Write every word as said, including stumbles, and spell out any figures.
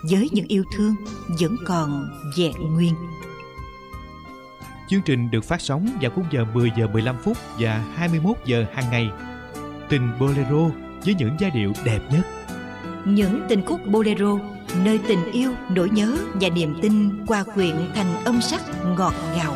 với những yêu thương vẫn còn vẹn nguyên. Chương trình được phát sóng vào khung giờ mười giờ mười lăm phút và hai mươi mốt giờ hàng ngày. Tình Bolero với những giai điệu đẹp nhất. Những tình khúc bolero nơi tình yêu, nỗi nhớ và niềm tin hòa quyện thành âm sắc ngọt ngào.